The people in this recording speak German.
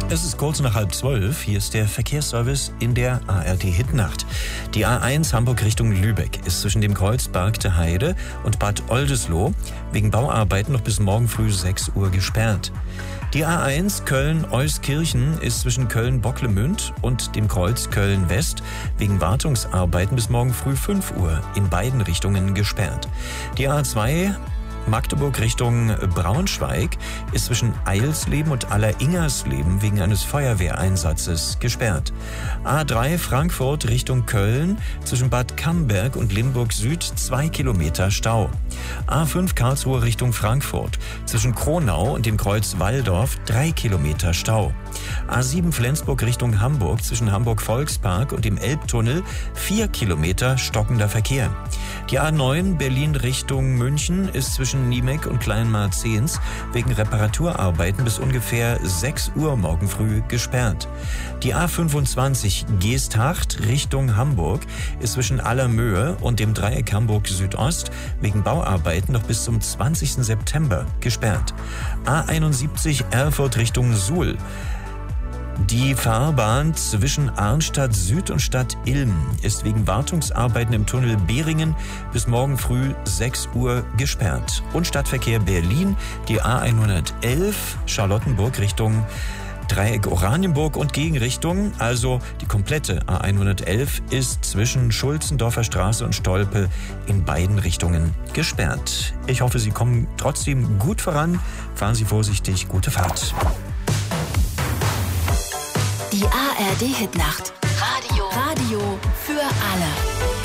Es ist kurz nach 11:30. Hier ist der Verkehrsservice in der ARD-Hitnacht. Die A1 Hamburg Richtung Lübeck ist zwischen dem Kreuz Bargte Heide und Bad Oldesloe wegen Bauarbeiten noch bis morgen früh 6 Uhr gesperrt. Die A1 Köln-Euskirchen ist zwischen Köln-Bocklemünd und dem Kreuz Köln-West wegen Wartungsarbeiten bis morgen früh 5 Uhr in beiden Richtungen gesperrt. Die A2 Magdeburg Richtung Braunschweig ist zwischen Eilsleben und Alleringersleben wegen eines Feuerwehreinsatzes gesperrt. A3 Frankfurt Richtung Köln zwischen Bad Camberg und Limburg Süd 2 Kilometer Stau. A5 Karlsruhe Richtung Frankfurt zwischen Kronau und dem Kreuz Walldorf 3 Kilometer Stau. A7 Flensburg Richtung Hamburg zwischen Hamburg Volkspark und dem Elbtunnel 4 Kilometer stockender Verkehr. Die A9 Berlin Richtung München ist zwischen Niemek und Kleinmarzens wegen Reparaturarbeiten bis ungefähr 6 Uhr morgen früh gesperrt. Die A25 Geesthacht Richtung Hamburg ist zwischen Allermöhe und dem Dreieck Hamburg Südost wegen Bauarbeiten noch bis zum 20. September gesperrt. A71 Erfurt Richtung Suhl. Die Fahrbahn zwischen Arnstadt Süd und Stadt Ilm ist wegen Wartungsarbeiten im Tunnel Behringen bis morgen früh 6 Uhr gesperrt. Und Stadtverkehr Berlin, die A111 Charlottenburg Richtung Dreieck Oranienburg und Gegenrichtung, also die komplette A111 ist zwischen Schulzendorfer Straße und Stolpe in beiden Richtungen gesperrt. Ich hoffe, Sie kommen trotzdem gut voran. Fahren Sie vorsichtig, gute Fahrt. Die ARD-Hitnacht. Radio für alle.